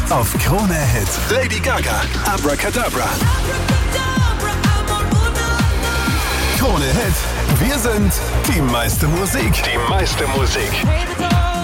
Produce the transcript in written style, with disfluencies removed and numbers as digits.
auf Krone Hit. Lady Gaga, Abracadabra. Krone Hit. Wir sind die meiste Musik. Die meiste Musik.